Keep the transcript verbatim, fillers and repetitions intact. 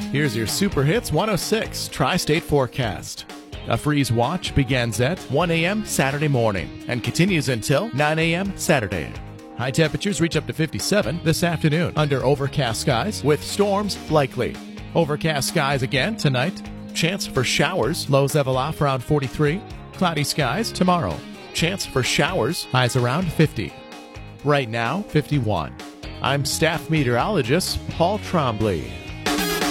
Here's your Super Hits one oh six Tri-State forecast. A freeze watch begins at one a.m. Saturday morning and continues until nine a.m. Saturday. High temperatures reach up to fifty-seven this afternoon under overcast skies with storms likely. Overcast skies again tonight. Chance for showers. Lows level off around forty-three. Cloudy skies tomorrow. Chance for showers. Highs around fifty. Right now, fifty-one. I'm staff meteorologist Paul Trombley.